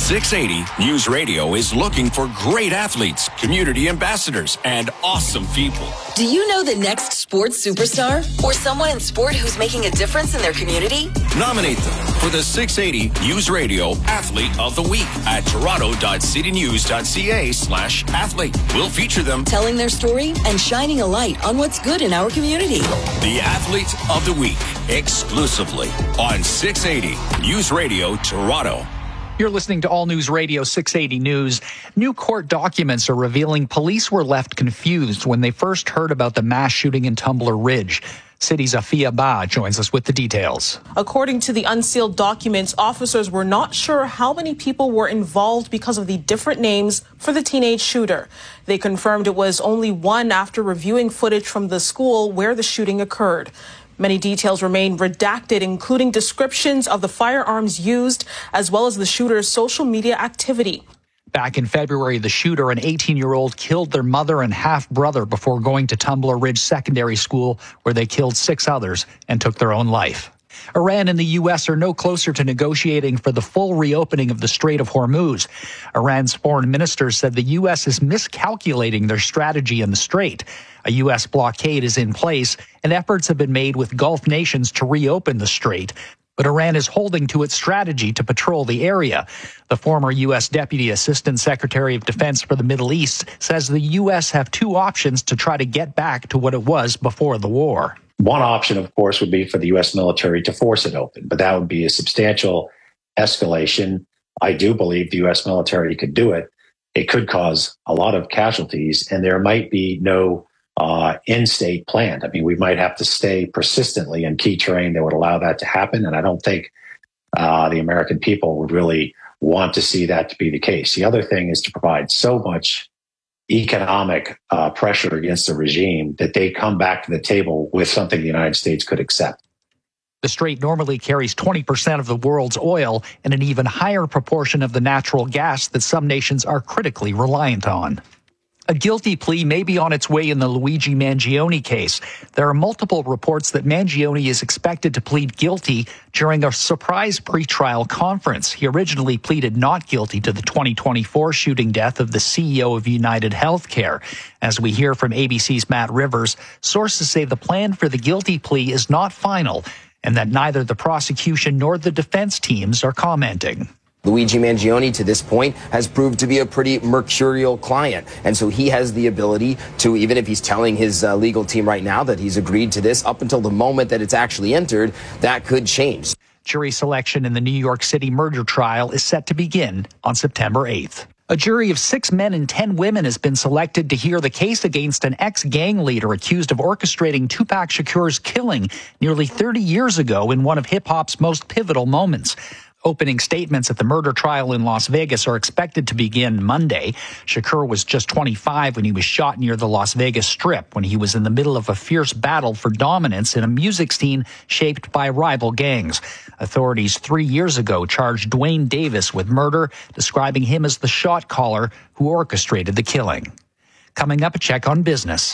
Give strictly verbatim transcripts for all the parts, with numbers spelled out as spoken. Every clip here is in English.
six eighty News Radio is looking for great athletes, community ambassadors, and awesome people. Do you know the next sports superstar or someone in sport who's making a difference in their community? Nominate them for the six eighty News Radio Athlete of the Week at toronto.citynews.ca slash athlete. We'll feature them telling their story and shining a light on what's good in our community. The Athlete of the Week, exclusively on six eighty News Radio Toronto. You're listening to All News Radio six eighty News. New court documents are revealing police were left confused when they first heard about the mass shooting in Tumbler Ridge. City's Afia Ba joins us with the details. According to the unsealed documents, officers were not sure how many people were involved because of the different names for the teenage shooter. They confirmed it was only one after reviewing footage from the school where the shooting occurred. Many details remain redacted, including descriptions of the firearms used, as well as the shooter's social media activity. Back in February, the shooter, an eighteen-year-old, killed their mother and half-brother before going to Tumbler Ridge Secondary School, where they killed six others and took their own life. Iran and the U S are no closer to negotiating for the full reopening of the Strait of Hormuz. Iran's foreign minister said the U S is miscalculating their strategy in the strait. A U S blockade is in place, and efforts have been made with Gulf nations to reopen the strait. But Iran is holding to its strategy to patrol the area. The former U S Deputy Assistant Secretary of Defense for the Middle East says the U S have two options to try to get back to what it was before the war. One option, of course, would be for the U S military to force it open, but that would be a substantial escalation. I do believe the U S military could do it. It could cause a lot of casualties, and there might be no uh, end state planned. I mean, we might have to stay persistently in key terrain that would allow that to happen, and I don't think uh, the American people would really want to see that to be the case. The other thing is to provide so much economic uh, pressure against the regime that they come back to the table with something the United States could accept. The strait normally carries twenty percent of the world's oil and an even higher proportion of the natural gas that some nations are critically reliant on. A guilty plea may be on its way in the Luigi Mangione case. There are multiple reports that Mangione is expected to plead guilty during a surprise pretrial conference. He originally pleaded not guilty to the twenty twenty-four shooting death of the C E O of United Healthcare. As we hear from A B C's Matt Rivers, sources say the plan for the guilty plea is not final and that neither the prosecution nor the defense teams are commenting. Luigi Mangione, to this point, has proved to be a pretty mercurial client. And so he has the ability to, even if he's telling his uh, legal team right now that he's agreed to this, up until the moment that it's actually entered, that could change. Jury selection in the New York City murder trial is set to begin on September eighth. A jury of six men and ten women has been selected to hear the case against an ex-gang leader accused of orchestrating Tupac Shakur's killing nearly thirty years ago in one of hip-hop's most pivotal moments. Opening statements at the murder trial in Las Vegas are expected to begin Monday. Shakur was just twenty-five when he was shot near the Las Vegas Strip when he was in the middle of a fierce battle for dominance in a music scene shaped by rival gangs. Authorities three years ago charged Dwayne Davis with murder, describing him as the shot caller who orchestrated the killing. Coming up, a check on business.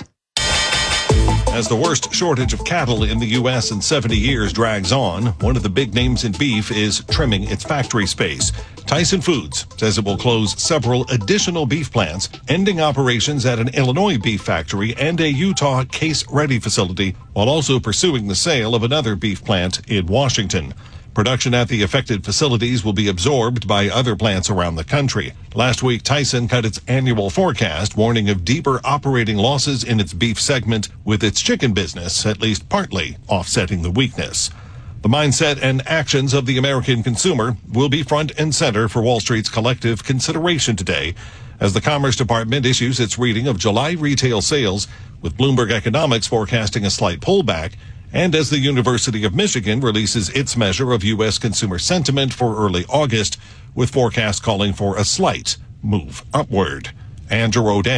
As the worst shortage of cattle in the U S in seventy years drags on, one of the big names in beef is trimming its factory space. Tyson Foods says it will close several additional beef plants, ending operations at an Illinois beef factory and a Utah case-ready facility, while also pursuing the sale of another beef plant in Washington. Production at the affected facilities will be absorbed by other plants around the country. Last week, Tyson cut its annual forecast, warning of deeper operating losses in its beef segment, with its chicken business at least partly offsetting the weakness. The mindset and actions of the American consumer will be front and center for Wall Street's collective consideration today, as the Commerce Department issues its reading of July retail sales, with Bloomberg Economics forecasting a slight pullback, and as the University of Michigan releases its measure of U S consumer sentiment for early August, with forecasts calling for a slight move upward. Andrew O'Day,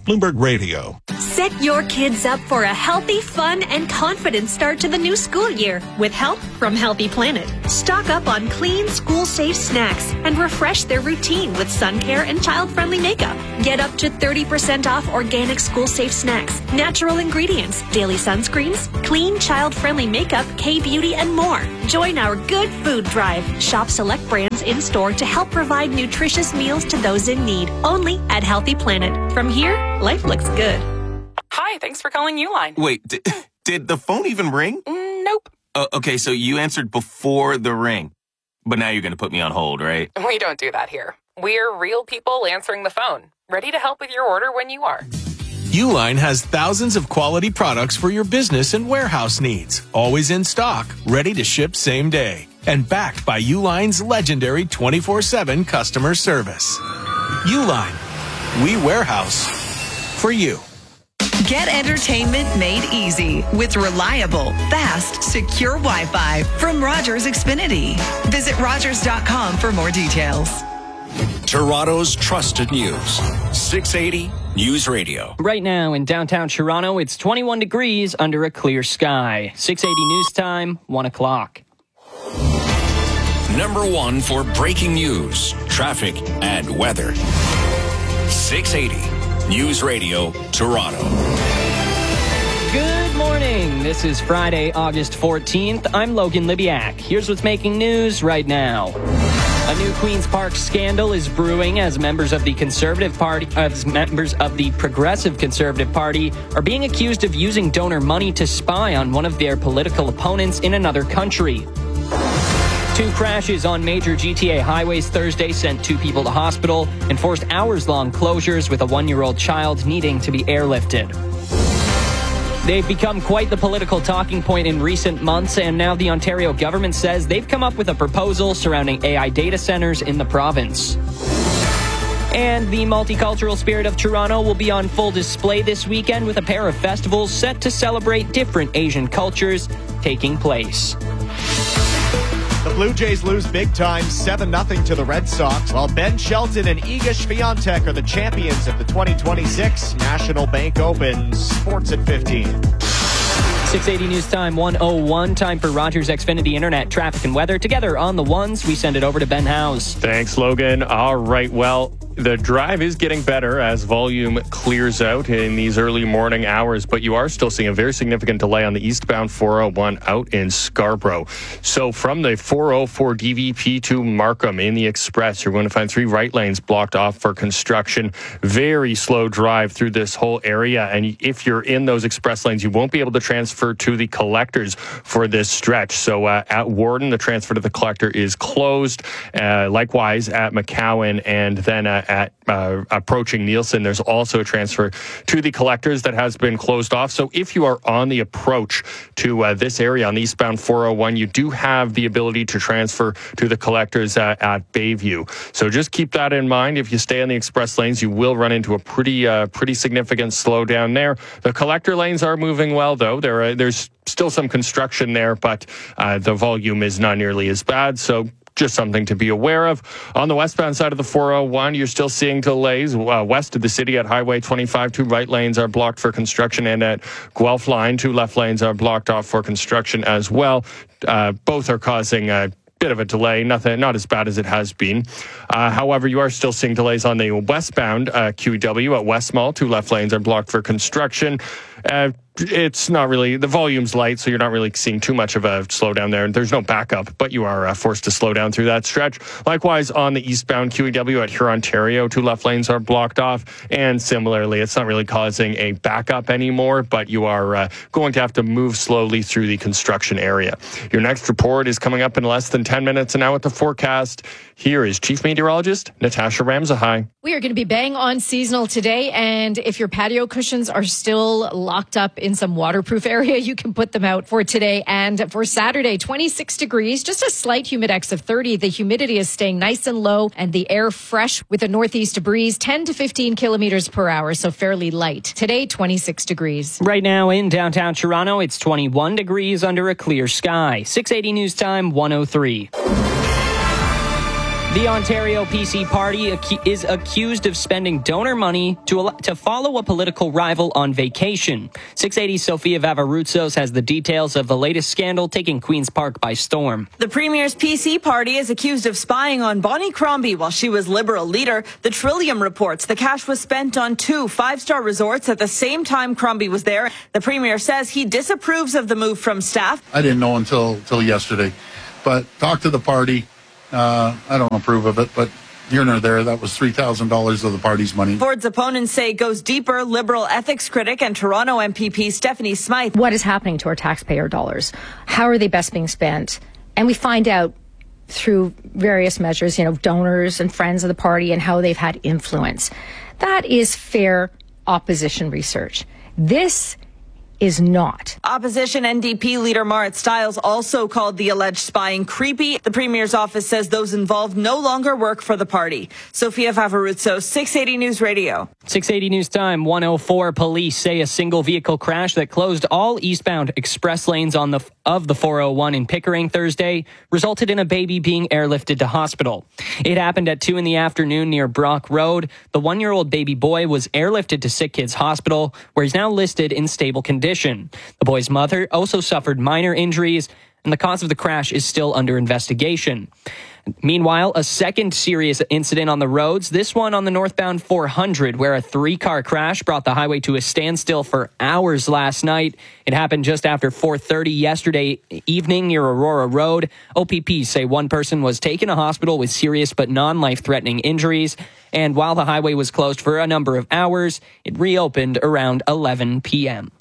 Bloomberg Radio. Set your kids up for a healthy, fun, and confident start to the new school year with help from Healthy Planet. Stock up on clean, school-safe snacks and refresh their routine with sun care and child-friendly makeup. Get up to thirty percent off organic school-safe snacks, natural ingredients, daily sunscreens, clean, child-friendly makeup, K-beauty, and more. Join our Good Food Drive. Shop select brands in-store to help provide nutritious meals to those in need. Only at Healthy Planet. From here, life looks good. Hi, thanks for calling Uline. Wait, did, did the phone even ring? Mm, nope. Uh, okay, so you answered before the ring. But now you're going to put me on hold, right? We don't do that here. We're real people answering the phone, ready to help with your order when you are. Uline has thousands of quality products for your business and warehouse needs. Always in stock, ready to ship same day. And backed by Uline's legendary twenty-four seven customer service. Uline, we warehouse for you. Get entertainment made easy with reliable, fast, secure Wi-Fi from Rogers Xfinity. Visit Rogers dot com for more details. Toronto's trusted news. six eighty News Radio. Right now in downtown Toronto, it's twenty-one degrees under a clear sky. six eighty News Time, one o'clock. Number one for breaking news, traffic, and weather. six eighty News Radio, Toronto. Good morning. This is Friday, August fourteenth. I'm Logan Libiak. Here's what's making news right now. A new Queen's Park scandal is brewing as members of the Conservative Party, as members of the Progressive Conservative Party are being accused of using donor money to spy on one of their political opponents in another country. Two crashes on major G T A highways Thursday sent two people to hospital and forced hours-long closures with a one-year-old child needing to be airlifted. They've become quite the political talking point in recent months, and now the Ontario government says they've come up with a proposal surrounding A I data centers in the province. And the multicultural spirit of Toronto will be on full display this weekend with a pair of festivals set to celebrate different Asian cultures taking place. The Blue Jays lose big time, seven nothing to the Red Sox, while Ben Shelton and Iga Swiatek are the champions of the twenty twenty-six National Bank Open. Sports at fifteen. six eighty News Time, one oh one. Time for Rogers Xfinity Internet traffic and weather. Together on the ones, we send it over to Ben Howes. Thanks, Logan. All right, well, the drive is getting better as volume clears out in these early morning hours, but you are still seeing a very significant delay on the eastbound four oh one out in Scarborough. So from the four oh four D V P to Markham in the Express, you're going to find three right lanes blocked off for construction. Very slow drive through this whole area, and if you're in those express lanes, you won't be able to transfer to the collectors for this stretch. So uh, at Warden, the transfer to the collector is closed. Uh, likewise at McCowan, and then uh, at uh, approaching Nielsen, there's also a transfer to the collectors that has been closed off. So if you are on the approach to uh, this area on the eastbound four oh one, you do have the ability to transfer to the collectors uh, at Bayview. So just keep that in mind. If you stay on the express lanes, you will run into a pretty uh, pretty significant slowdown there. The collector lanes are moving well, though. There uh, there's still some construction there, but uh, the volume is not nearly as bad. So just something to be aware of. On the westbound side of the four oh one, you're still seeing delays uh, west of the city at Highway twenty-five. Two right lanes are blocked for construction, and at Guelph Line, two left lanes are blocked off for construction as well. Uh, both are causing a bit of a delay, nothing, not as bad as it has been. Uh, however, you are still seeing delays on the westbound uh, Q E W at West Mall. Two left lanes are blocked for construction. Uh, it's not really, the volume's light, so you're not really seeing too much of a slowdown there. There's no backup, but you are uh, forced to slow down through that stretch. Likewise, on the eastbound Q E W at Huron, Ontario, two left lanes are blocked off. And similarly, it's not really causing a backup anymore, but you are uh, going to have to move slowly through the construction area. Your next report is coming up in less than ten minutes. And now with the forecast, here is Chief Meteorologist Natasha Ramsahai. We are going to be bang on seasonal today, and if your patio cushions are still locked up in some waterproof area, you can put them out for today. And for Saturday, twenty-six degrees, just a slight humidex of thirty. The humidity is staying nice and low, and the air fresh with a northeast breeze, ten to fifteen kilometers per hour, so fairly light. Today, twenty-six degrees. Right now in downtown Toronto, it's twenty-one degrees under a clear sky. six eighty News Time, one oh three. The Ontario P C Party acu- is accused of spending donor money to al- to follow a political rival on vacation. six eighty Sofia Vavarutsos has the details of the latest scandal taking Queen's Park by storm. The Premier's P C Party is accused of spying on Bonnie Crombie while she was Liberal leader. The Trillium reports the cash was spent on two five-star resorts at the same time Crombie was there. The Premier says he disapproves of the move from staff. I didn't know until, until yesterday, but talk to the party. Uh, I don't approve of it, but here nor there, that was three thousand dollars of the party's money. Ford's opponents say it goes deeper. Liberal ethics critic and Toronto M P P Stephanie Smythe. What is happening to our taxpayer dollars? How are they best being spent? And we find out through various measures, you know, donors and friends of the party and how they've had influence. That is fair opposition research. This is not. Opposition N D P leader Marit Stiles also called the alleged spying creepy. The Premier's office says those involved no longer work for the party. Sofia Vavarutsos, six eighty News Radio. six eighty News Time, one oh four. Police say a single vehicle crash that closed all eastbound express lanes on the of the four oh one in Pickering Thursday resulted in a baby being airlifted to hospital. It happened at two in the afternoon near Brock Road. The one-year-old baby boy was airlifted to Sick Kids Hospital, where he's now listed in stable condition. The boy's mother also suffered minor injuries, and the cause of the crash is still under investigation. Meanwhile, a second serious incident on the roads, this one on the northbound four hundred, where a three-car crash brought the highway to a standstill for hours last night. It happened just after four thirty yesterday evening near Aurora Road. O P P say one person was taken to hospital with serious but non-life-threatening injuries. And while the highway was closed for a number of hours, it reopened around eleven p.m.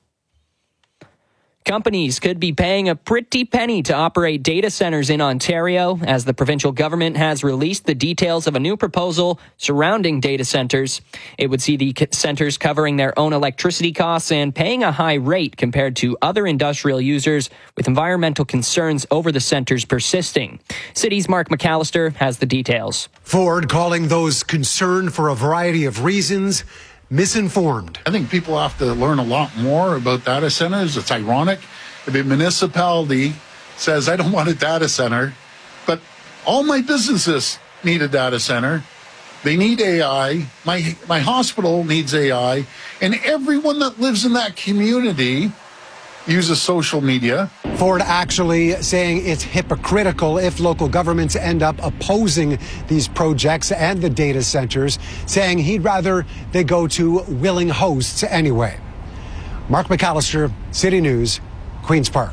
Companies could be paying a pretty penny to operate data centers in Ontario as the provincial government has released the details of a new proposal surrounding data centers. It would see the centers covering their own electricity costs and paying a high rate compared to other industrial users with environmental concerns over the centers persisting. City's Mark McAllister has the details. Ford calling those concerned for a variety of reasons misinformed. I think people have to learn a lot more about data centers. It's ironic. If a municipality says, I don't want a data center, but all my businesses need a data center. They need A I. My, my hospital needs A I. And everyone that lives in that community uses social media. Ford actually saying it's hypocritical if local governments end up opposing these projects and the data centers, saying he'd rather they go to willing hosts anyway. Mark McAllister, City News, Queen's Park.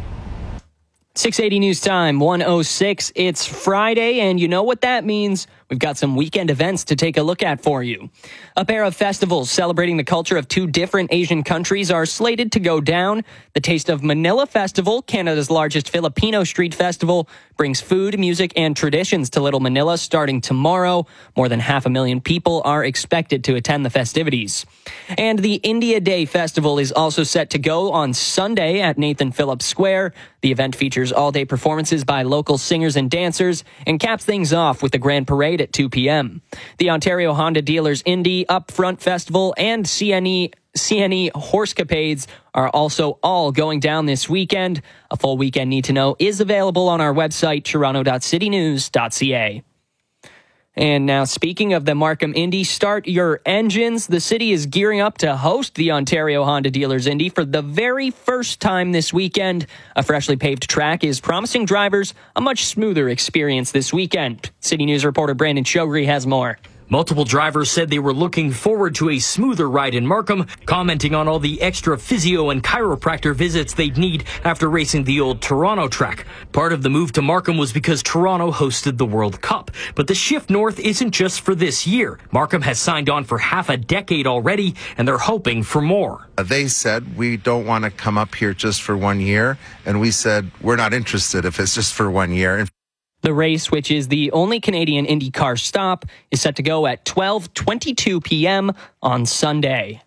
six eighty News Time, one oh six. It's Friday, and you know what that means. We've got some weekend events to take a look at for you. A pair of festivals celebrating the culture of two different Asian countries are slated to go down. The Taste of Manila Festival, Canada's largest Filipino street festival, brings food, music, and traditions to Little Manila starting tomorrow. More than half a million people are expected to attend the festivities. And the India Day Festival is also set to go on Sunday at Nathan Phillips Square. The event features all-day performances by local singers and dancers and caps things off with the grand parade at two p.m. The Ontario Honda Dealers Indy Upfront Festival and C N E C N E Horsecapades are also all going down this weekend. A full weekend need to know is available on our website, toronto dot city news dot c a. And now, speaking of the Markham Indy, start your engines. The city is gearing up to host the Ontario Honda Dealers Indy for the very first time this weekend. A freshly paved track is promising drivers a much smoother experience this weekend. City News reporter Brandon Shogri has more. Multiple drivers said they were looking forward to a smoother ride in Markham, commenting on all the extra physio and chiropractor visits they'd need after racing the old Toronto track. Part of the move to Markham was because Toronto hosted the World Cup. But the shift north isn't just for this year. Markham has signed on for half a decade already, and they're hoping for more. They said, we don't want to come up here just for one year. And we said, we're not interested if it's just for one year. The race, which is the only Canadian IndyCar stop, is set to go at twelve twenty-two p.m. on Sunday.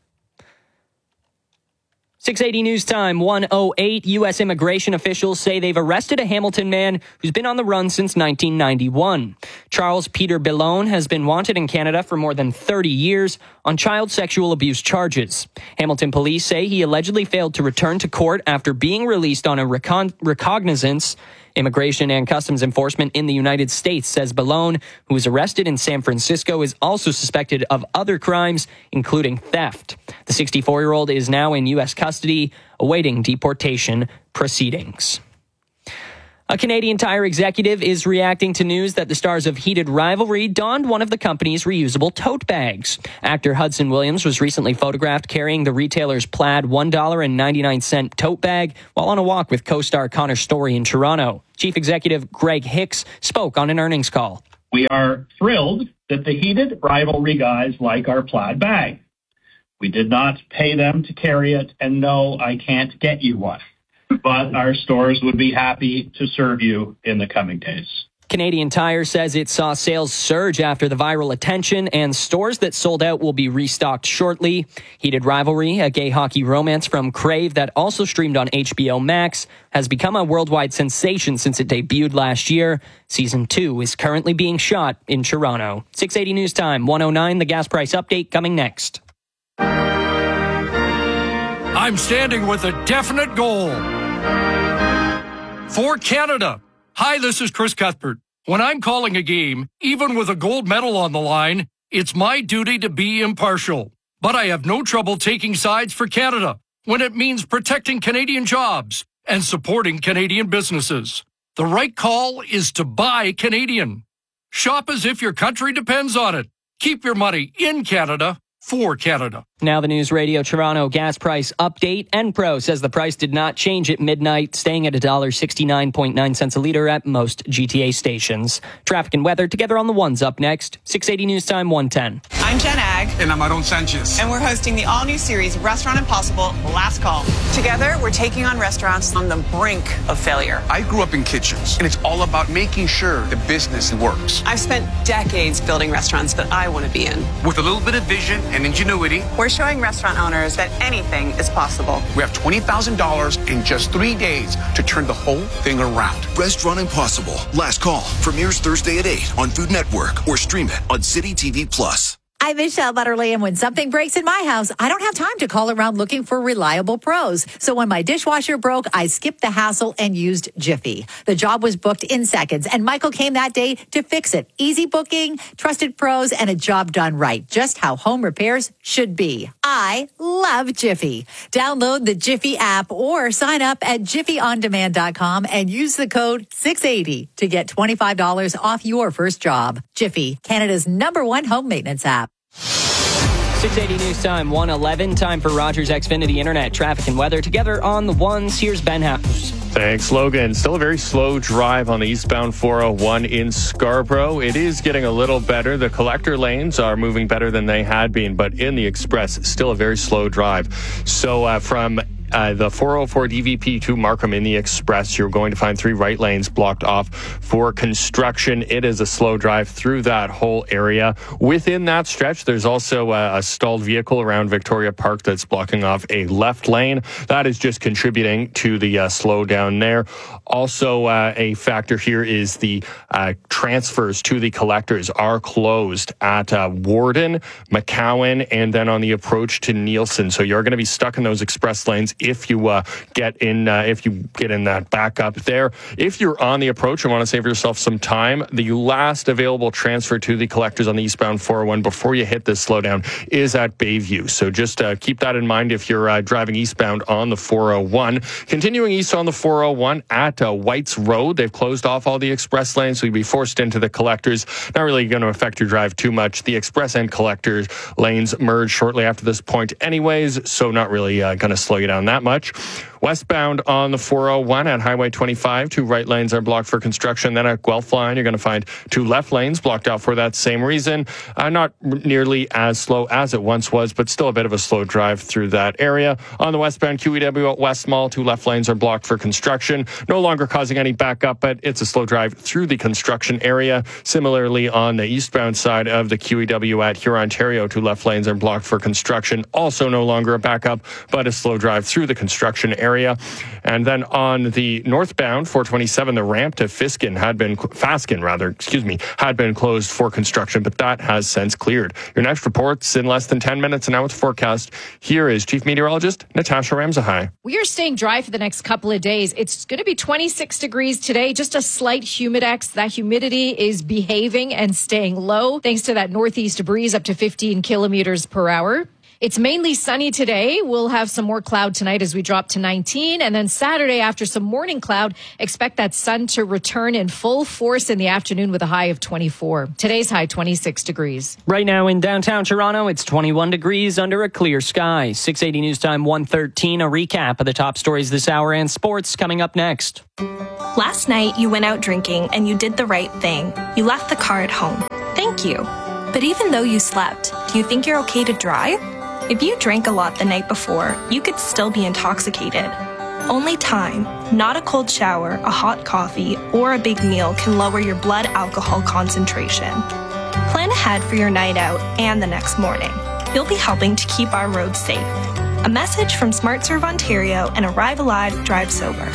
six eighty News Time, one oh eight. U S immigration officials say they've arrested a Hamilton man who's been on the run since nineteen ninety-one. Charles Peter Bellone has been wanted in Canada for more than thirty years on child sexual abuse charges. Hamilton police say he allegedly failed to return to court after being released on a recon- recognizance. Immigration and Customs Enforcement in the United States says Ballone, who was arrested in San Francisco, is also suspected of other crimes, including theft. The sixty-four-year-old is now in U S custody, awaiting deportation proceedings. A Canadian Tire executive is reacting to news that the stars of Heated Rivalry donned one of the company's reusable tote bags. Actor Hudson Williams was recently photographed carrying the retailer's plaid one dollar and ninety-nine cent tote bag while on a walk with co-star Connor Story in Toronto. Chief Executive Greg Hicks spoke on an earnings call. We are thrilled that the Heated Rivalry guys like our plaid bag. We did not pay them to carry it, and no, I can't get you one. But our stores would be happy to serve you in the coming days. Canadian Tire says it saw sales surge after the viral attention, and stores that sold out will be restocked shortly. Heated Rivalry, a gay hockey romance from Crave that also streamed on H B O Max, has become a worldwide sensation since it debuted last year. Season two is currently being shot in Toronto. six eighty News Time, one oh nine, the gas price update coming next. I'm standing with a definite goal. For Canada. Hi, this is Chris Cuthbert. When I'm calling a game, even with a gold medal on the line, it's my duty to be impartial. But I have no trouble taking sides for Canada when it means protecting Canadian jobs and supporting Canadian businesses. The right call is to buy Canadian. Shop as if your country depends on it. Keep your money in Canada for Canada. Now the News Radio Toronto gas price update. Enpro says the price did not change at midnight, staying at one dollar sixty-nine point nine cents a litre at most G T A stations. Traffic and weather together on the ones up next. six eighty News Time, one ten. I'm Jen Ag. And I'm Aaron Sanchez. And we're hosting the all-new series Restaurant Impossible, Last Call. Together, we're taking on restaurants on the brink of failure. I grew up in kitchens, and it's all about making sure the business works. I've spent decades building restaurants that I want to be in. With a little bit of vision and ingenuity, we're showing restaurant owners that anything is possible. We have twenty thousand dollars in just three days to turn the whole thing around. Restaurant Impossible, Last Call, premieres Thursday at eight on Food Network or stream it on City T V Plus. I'm Michelle Butterly, and when something breaks in my house, I don't have time to call around looking for reliable pros. So when my dishwasher broke, I skipped the hassle and used Jiffy. The job was booked in seconds, and Michael came that day to fix it. Easy booking, trusted pros, and a job done right. Just how home repairs should be. I love Jiffy. Download the Jiffy app or sign up at jiffy on demand dot com and use the code six eighty to get twenty-five dollars off your first job. Jiffy, Canada's number one home maintenance app. six eighty News Time, one eleven. Time for Rogers Xfinity Internet traffic and weather together on the ones. Here's Ben House. Thanks, Logan. Still a very slow drive on the eastbound four oh one in Scarborough. It is getting a little better. The collector lanes are moving better than they had been, but in the express, still a very slow drive. So uh, from Uh, the four oh four D V P to Markham in the express, you're going to find three right lanes blocked off for construction. It is a slow drive through that whole area. Within that stretch, there's also a, a stalled vehicle around Victoria Park that's blocking off a left lane. That is just contributing to the uh, slowdown there. Also, uh, a factor here is the uh, transfers to the collectors are closed at uh, Warden, McCowan, and then on the approach to Nielsen. So you're going to be stuck in those express lanes if you uh, get in uh, if you get in that backup there. If you're on the approach and want to save yourself some time, the last available transfer to the collectors on the eastbound four oh one before you hit this slowdown is at Bayview. So just uh, keep that in mind if you're uh, driving eastbound on the four oh one. Continuing east on the four oh one at uh, White's Road, they've closed off all the express lanes, so you'll be forced into the collectors. Not really going to affect your drive too much. The express and collectors lanes merge shortly after this point anyways, so not really uh, going to slow you down that much. Westbound on the four oh one at Highway twenty-five, two right lanes are blocked for construction. Then at Guelph Line, you're going to find two left lanes blocked out for that same reason. Uh, not nearly as slow as it once was, but still a bit of a slow drive through that area. On the westbound Q E W at West Mall, two left lanes are blocked for construction. No longer causing any backup, but it's a slow drive through the construction area. Similarly, on the eastbound side of the Q E W at Huron, Ontario, two left lanes are blocked for construction. Also no longer a backup, but a slow drive through through the construction area. And then on the northbound four twenty-seven, the ramp to Fiskin had been, Faskin rather, excuse me, had been closed for construction, but that has since cleared. Your next report's in less than ten minutes, and now it's forecast. Here is Chief Meteorologist Natasha Ramzahai. We are staying dry for the next couple of days. It's going to be twenty-six degrees today, just a slight humidex. That humidity is behaving and staying low thanks to that northeast breeze up to fifteen kilometers per hour. It's mainly sunny today. We'll have some more cloud tonight as we drop to nineteen. And then Saturday, after some morning cloud, expect that sun to return in full force in the afternoon with a high of twenty-four. Today's high, twenty-six degrees. Right now in downtown Toronto, it's twenty-one degrees under a clear sky. six eighty News Time one thirteen, a recap of the top stories this hour and sports coming up next. Last night, you went out drinking and you did the right thing. You left the car at home. Thank you. But even though you slept, do you think you're okay to drive? If you drank a lot the night before, you could still be intoxicated. Only time, not a cold shower, a hot coffee, or a big meal can lower your blood alcohol concentration. Plan ahead for your night out and the next morning. You'll be helping to keep our roads safe. A message from SmartServe Ontario and Arrive Alive, Drive Sober.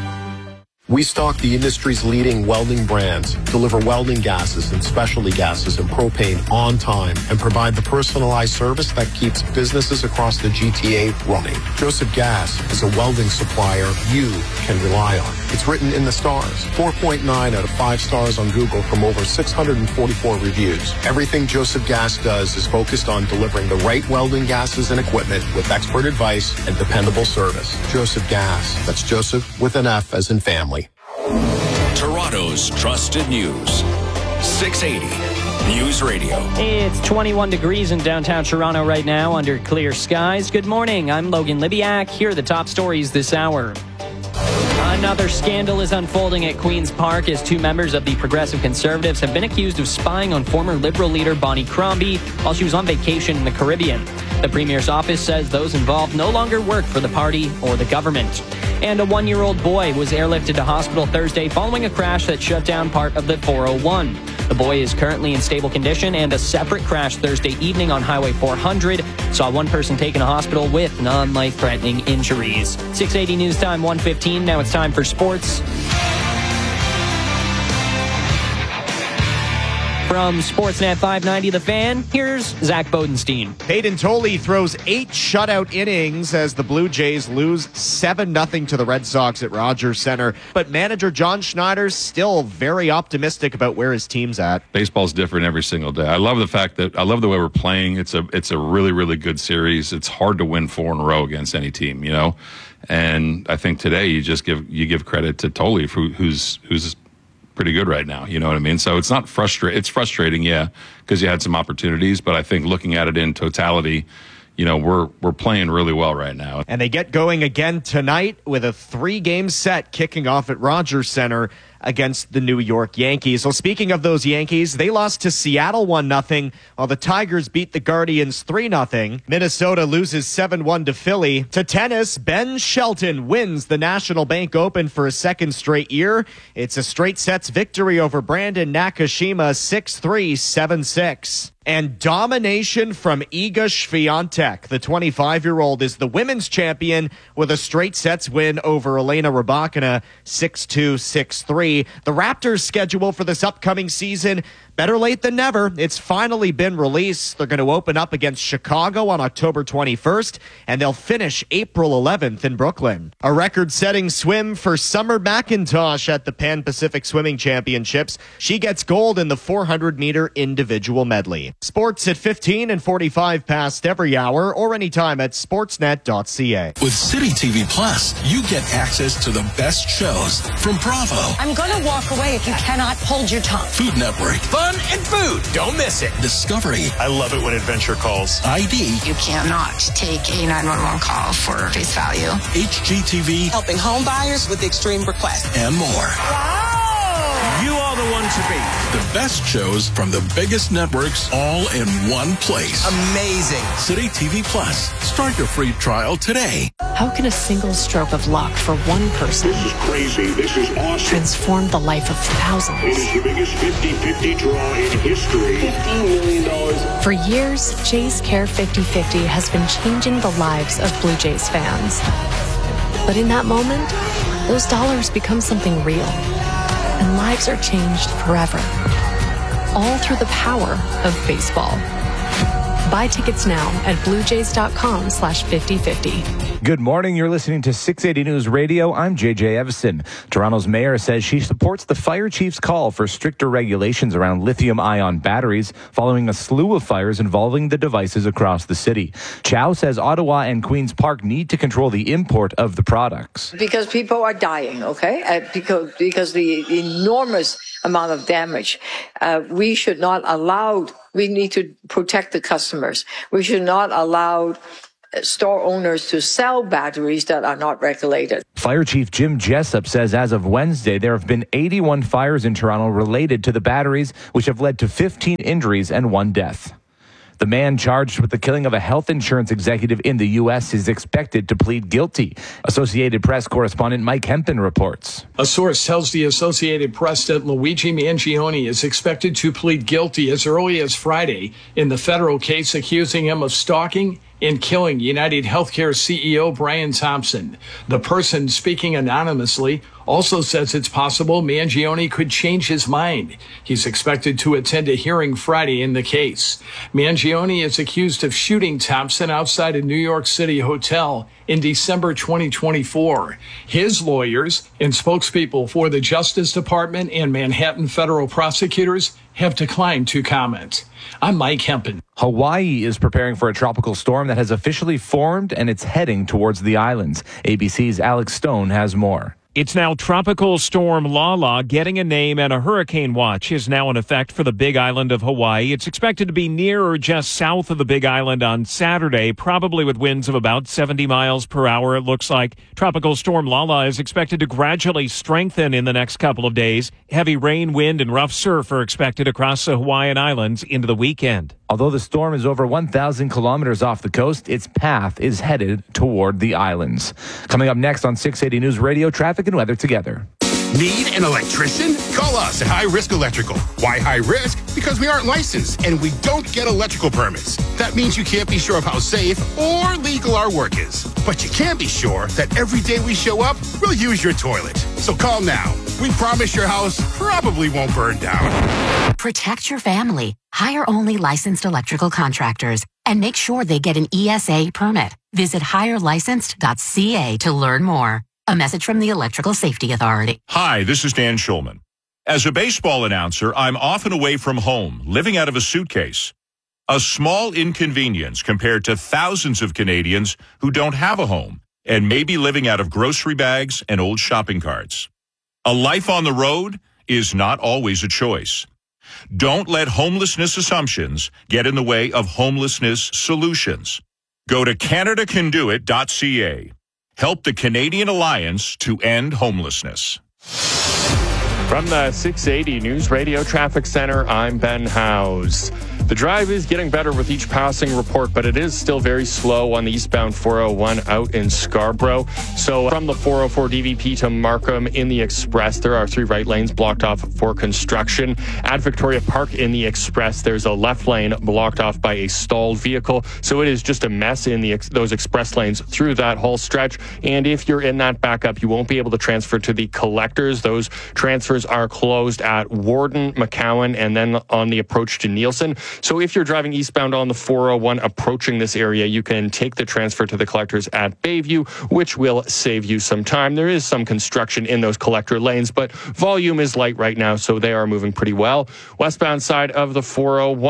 We stock the industry's leading welding brands, deliver welding gases and specialty gases and propane on time, and provide the personalized service that keeps businesses across the G T A running. Joseph Gas is a welding supplier you can rely on. It's written in the stars. four point nine out of five stars on Google from over six hundred forty-four reviews. Everything Joseph Gas does is focused on delivering the right welding gases and equipment with expert advice and dependable service. Joseph Gas. That's Joseph with an F as in family. Toronto's trusted news. six eighty News Radio. It's twenty-one degrees in downtown Toronto right now under clear skies. Good morning. I'm Logan Libiak. Here are the top stories this hour. Another scandal is unfolding at Queen's Park as two members of the Progressive Conservatives have been accused of spying on former Liberal leader Bonnie Crombie while she was on vacation in the Caribbean. The Premier's office says those involved no longer work for the party or the government. And a one-year-old boy was airlifted to hospital Thursday following a crash that shut down part of the four oh one. The boy is currently in stable condition, and a separate crash Thursday evening on Highway four hundred saw one person taken to hospital with non-life-threatening injuries. six eighty News Time one fifteen. Now it's time for sports. From Sportsnet five ninety The Fan, here's Zach Bodenstein. Peyton Tolley throws eight shutout innings as the Blue Jays lose seven nothing to the Red Sox at Rogers Center. But manager John Schneider's still very optimistic about where his team's at. Baseball's different every single day. I love the fact that I love the way we're playing. It's a it's a really, really good series. It's hard to win four in a row against any team, you know. And I think today you just give you give credit to Tolley, who, who's who's pretty good right now. You know what I mean? So it's not frustrating. It's frustrating, yeah, because you had some opportunities. But I think looking at it in totality, you know, we're we're playing really well right now. And they get going again tonight with a three-game set kicking off at Rogers Center against the New York Yankees. So speaking of those Yankees, they lost to Seattle one nothing, while the Tigers beat the Guardians three nothing. Minnesota loses seven one to Philly. To tennis, Ben Shelton wins the National Bank Open for a second straight year. It's a straight sets victory over Brandon Nakashima, six three, seven six. And domination from Iga Swiatek. The twenty-five-year-old is the women's champion with a straight sets win over Elena Rybakina, six two, six three. The Raptors' schedule for this upcoming season, better late than never. It's finally been released. They're going to open up against Chicago on October twenty-first, and they'll finish April eleventh in Brooklyn. A record-setting swim for Summer McIntosh at the Pan Pacific Swimming Championships. She gets gold in the four hundred meter individual medley. Sports at fifteen and forty-five past every hour or anytime at sportsnet dot c a. With City T V Plus, you get access to the best shows from Bravo. I'm going to walk away if you cannot hold your tongue. Food Network. Fun and food. Don't miss it. Discovery. I love it when Adventure calls. I D. You cannot take a nine one one call for face value. H G T V. Helping home buyers with extreme requests. And more. Wow. You are the one to be. The best shows from the biggest networks all in one place. Amazing. City T V Plus. Start your free trial today. How can a single stroke of luck for one person This is crazy. This is awesome. transform the life of thousands? It is the biggest fifty-fifty draw in history. fifteen million dollars. For years, Jays Care fifty fifty has been changing the lives of Blue Jays fans. But in that moment, those dollars become something real, and lives are changed forever. All through the power of baseball. Buy tickets now at bluejays.com slash 5050. Good morning. You're listening to six eighty News Radio. I'm J J Evison. Toronto's mayor says she supports the fire chief's call for stricter regulations around lithium-ion batteries following a slew of fires involving the devices across the city. Chow says Ottawa and Queen's Park need to control the import of the products. Because people are dying, okay? Uh, because, because the enormous amount of damage. Uh, we should not allow, we need to protect the customers. We should not allow store owners to sell batteries that are not regulated. Fire Chief Jim Jessup says as of Wednesday, there have been eighty-one fires in Toronto related to the batteries, which have led to fifteen injuries and one death. The man charged with the killing of a health insurance executive in the U S is expected to plead guilty. Associated Press correspondent Mike Hempen reports. A source tells the Associated Press that Luigi Mangione is expected to plead guilty as early as Friday in the federal case accusing him of stalking and killing United Healthcare C E O Brian Thompson. The person speaking anonymously also says it's possible Mangione could change his mind. He's expected to attend a hearing Friday in the case. Mangione is accused of shooting Thompson outside a New York City hotel in December twenty twenty-four. His lawyers and spokespeople for the Justice Department and Manhattan federal prosecutors have declined to comment. I'm Mike Hempen. Hawaii is preparing for a tropical storm that has officially formed and it's heading towards the islands. A B C's Alex Stone has more. It's now Tropical Storm Lala getting a name, and a hurricane watch is now in effect for the Big Island of Hawaii. It's expected to be near or just south of the Big Island on Saturday, probably with winds of about seventy miles per hour, it looks like. Tropical Storm Lala is expected to gradually strengthen in the next couple of days. Heavy rain, wind, and rough surf are expected across the Hawaiian Islands into the weekend. Although the storm is over one thousand kilometers off the coast, its path is headed toward the islands. Coming up next on six eighty News Radio, traffic and weather together. Need an electrician? Call us at High Risk Electrical. Why high risk? Because we aren't licensed and we don't get electrical permits. That means you can't be sure of how safe or legal our work is. But you can be sure that every day we show up, we'll use your toilet. So call now. We promise your house probably won't burn down. Protect your family. Hire only licensed electrical contractors and make sure they get an E S A permit. Visit hire licensed dot c a to learn more. A message from the Electrical Safety Authority. Hi, this is Dan Schulman. As a baseball announcer, I'm often away from home, living out of a suitcase. A small inconvenience compared to thousands of Canadians who don't have a home and may be living out of grocery bags and old shopping carts. A life on the road is not always a choice. Don't let homelessness assumptions get in the way of homelessness solutions. Go to canada can do it dot c a. Help the Canadian Alliance to end homelessness. From the six eighty News Radio Traffic Center, I'm Ben Howes. The drive is getting better with each passing report, but it is still very slow on the eastbound four oh one out in Scarborough. So from the four oh four D V P to Markham in the Express, there are three right lanes blocked off for construction. At Victoria Park in the Express, there's a left lane blocked off by a stalled vehicle. So it is just a mess in the ex- those express lanes through that whole stretch. And if you're in that backup, you won't be able to transfer to the collectors. Those transfers are closed at Warden, McCowan, and then on the approach to Nielsen. So if you're driving eastbound on the four oh one approaching this area, you can take the transfer to the collectors at Bayview, which will save you some time. There is some construction in those collector lanes, but volume is light right now, so they are moving pretty well. Westbound side of the four oh one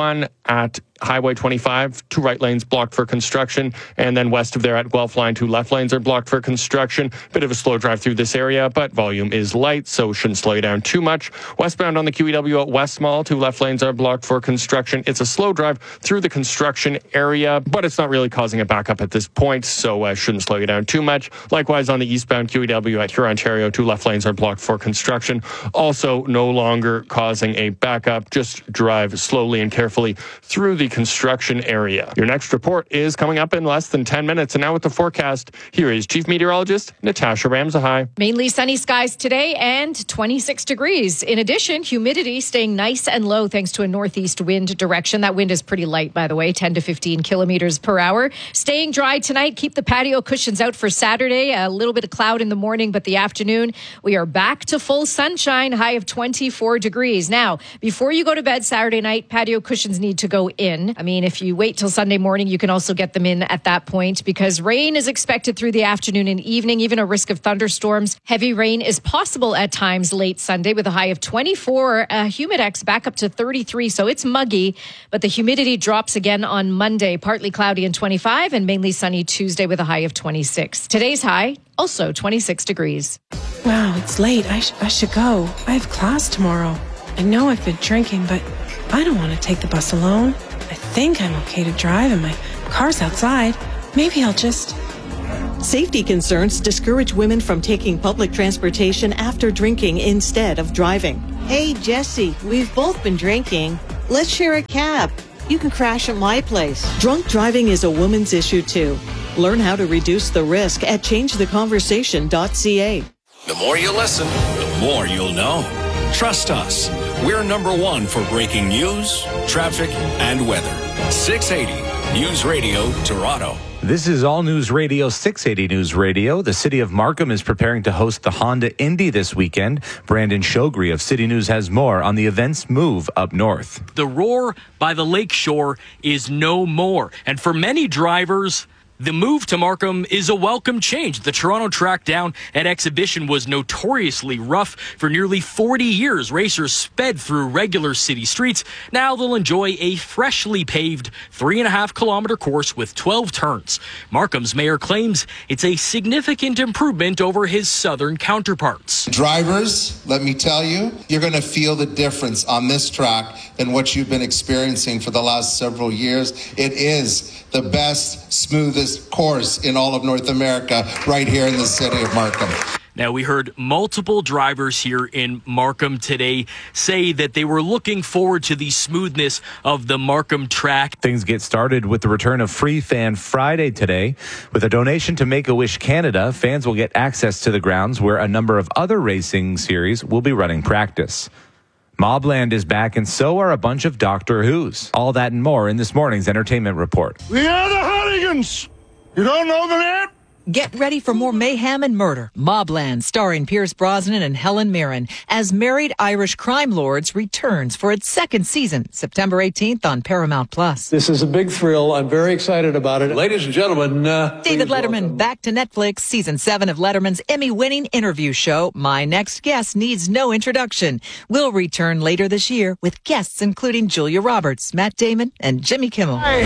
at Highway twenty-five, two right lanes blocked for construction, and then west of there at Guelph Line, two left lanes are blocked for construction. Bit of a slow drive through this area, but volume is light, so shouldn't slow you down too much. Westbound on the Q E W at West Mall, two left lanes are blocked for construction. It's a slow drive through the construction area, but it's not really causing a backup at this point, so uh, shouldn't slow you down too much. Likewise, on the eastbound Q E W at Huron, Ontario, two left lanes are blocked for construction. Also, no longer causing a backup. Just drive slowly and carefully through the construction area. Your next report is coming up in less than ten minutes. And now with the forecast, here is Chief Meteorologist Natasha Ramsahai. Mainly sunny skies today and twenty-six degrees. In addition, humidity staying nice and low thanks to a northeast wind direction. That wind is pretty light, by the way, ten to fifteen kilometers per hour. Staying dry tonight. Keep the patio cushions out for Saturday. A little bit of cloud in the morning, but the afternoon, we are back to full sunshine, high of twenty-four degrees. Now, before you go to bed Saturday night, patio cushions need to go in. I mean, if you wait till Sunday morning, you can also get them in at that point because rain is expected through the afternoon and evening, even a risk of thunderstorms. Heavy rain is possible at times late Sunday with a high of twenty-four. Uh, Humidex back up to thirty-three, so it's muggy, but the humidity drops again on Monday. Partly cloudy and twenty-five and mainly sunny Tuesday with a high of twenty-six. Today's high, also twenty-six degrees. Wow, it's late. I, sh- I should go. I have class tomorrow. I know I've been drinking, but I don't want to take the bus alone. I think I'm okay to drive and my car's outside. Maybe I'll just... Safety concerns discourage women from taking public transportation after drinking instead of driving. Hey, Jesse, we've both been drinking. Let's share a cab. You can crash at my place. Drunk driving is a woman's issue, too. Learn how to reduce the risk at change the conversation dot c a. The more you listen, the more you'll know. Trust us. We're number one for breaking news, traffic, and weather. six eighty News Radio, Toronto. This is All News Radio, six eighty News Radio. The city of Markham is preparing to host the Honda Indy this weekend. Brandon Shogri of City News has more on the event's move up north. The roar by the lakeshore is no more. And for many drivers, the move to Markham is a welcome change. The Toronto track down at Exhibition was notoriously rough. For nearly forty years, racers sped through regular city streets. Now they'll enjoy a freshly paved three and a half kilometer course with twelve turns. Markham's mayor claims it's a significant improvement over his southern counterparts. Drivers, let me tell you, you're going to feel the difference on this track than what you've been experiencing for the last several years. It is the best, smoothest course in all of North America right here in the city of Markham. Now, we heard multiple drivers here in Markham today say that they were looking forward to the smoothness of the Markham track. Things get started with the return of Free Fan Friday today. With a donation to Make-A-Wish Canada, fans will get access to the grounds where a number of other racing series will be running practice. Mobland is back, and so are a bunch of Doctor Who's. All that and more in this morning's entertainment report. We are the Hardigans. You don't know the name? Get ready for more mayhem and murder. Mobland, starring Pierce Brosnan and Helen Mirren, as Married Irish Crime Lords returns for its second season, September eighteenth on Paramount Plus. This is a big thrill. I'm very excited about it. Ladies and gentlemen, uh, David Letterman welcome. back to Netflix, season seven of Letterman's Emmy-winning interview show, My Next Guest Needs No Introduction, will return later this year with guests including Julia Roberts, Matt Damon, and Jimmy Kimmel. I